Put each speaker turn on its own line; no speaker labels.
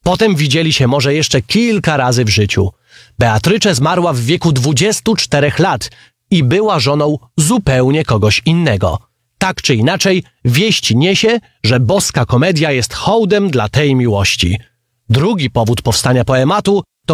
Potem widzieli się może jeszcze kilka razy w życiu. Beatrycze zmarła w wieku 24 lat i była żoną zupełnie kogoś innego. Tak czy inaczej, wieść niesie, że boska komedia jest hołdem dla tej miłości. Drugi powód powstania poematu